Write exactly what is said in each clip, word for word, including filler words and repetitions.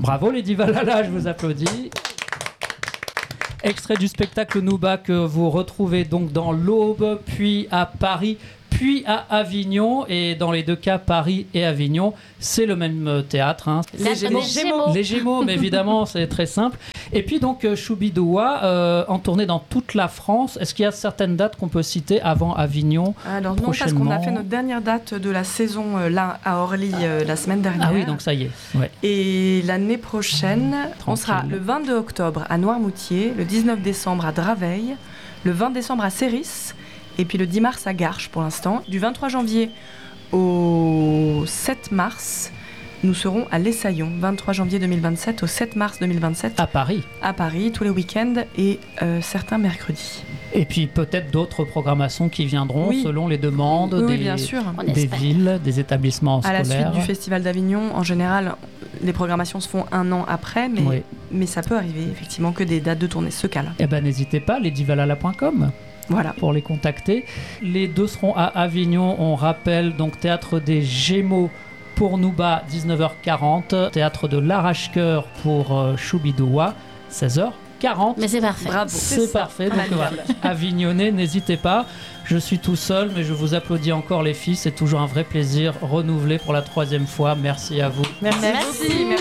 Bravo Lady Valhalla, je vous applaudis. Extrait du spectacle Nouba que vous retrouvez donc dans l'Aube, puis à Paris, puis à Avignon. Et dans les deux cas, Paris et Avignon, c'est le même théâtre. Hein. Les Gémeaux. Gémeaux. Les Gémeaux, mais évidemment, c'est très simple. Et puis donc, Choubidoua, euh, en tournée dans toute la France. Est-ce qu'il y a certaines dates qu'on peut citer avant Avignon? Alors non, parce qu'on a fait notre dernière date de la saison euh, là à Orly euh, la semaine dernière. Ah oui, donc ça y est. Ouais. Et l'année prochaine, on sera le vingt-deux octobre à Noirmoutier, le dix-neuf décembre à Draveil, le vingt décembre à Céris, et puis le dix mars à Garches pour l'instant. Du vingt-trois janvier au sept mars, nous serons à l'Essaillon, vingt-trois janvier deux mille vingt-sept au sept mars deux mille vingt-sept. À Paris. À Paris, tous les week-ends et euh, certains mercredis. Et puis peut-être d'autres programmations qui viendront oui. selon les demandes oui, des, oui, bien sûr. des villes, des établissements à scolaires. À la suite du Festival d'Avignon, en général, les programmations se font un an après, mais, oui. mais ça peut arriver effectivement que des dates de tournée, ce cas-là. Eh ben n'hésitez pas, lady valhalla point com. Voilà. Pour les contacter. Les deux seront à Avignon, on rappelle, donc Théâtre des Gémeaux pour Nouba, dix-neuf heures quarante, Théâtre de l'Arrache-Cœur pour euh, Choubidoua, seize heures quarante. Mais c'est parfait. Bravo. C'est, c'est parfait. Donc voilà, Avignonnais, n'hésitez pas. Je suis tout seul, mais je vous applaudis encore les filles. C'est toujours un vrai plaisir renouvelé pour la troisième fois. Merci à vous. Merci. Merci. Merci.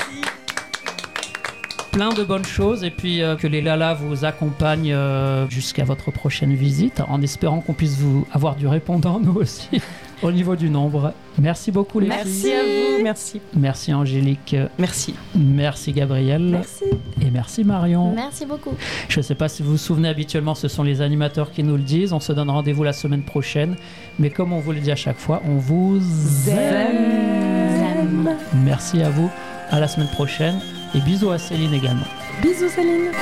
Plein de bonnes choses et puis euh, que les Lalas vous accompagnent euh, jusqu'à votre prochaine visite en espérant qu'on puisse vous avoir du répondant nous aussi au niveau du nombre. Merci beaucoup les Merci filles. Merci à vous. Merci. Merci Angélique. Merci. Merci Gabriel. Merci. Et merci Marion. Merci beaucoup. Je ne sais pas si vous vous souvenez, habituellement ce sont les animateurs qui nous le disent. On se donne rendez-vous la semaine prochaine. Mais comme on vous le dit à chaque fois, on vous aime. Merci à vous. À la semaine prochaine. Et bisous à Céline également. Bisous Céline.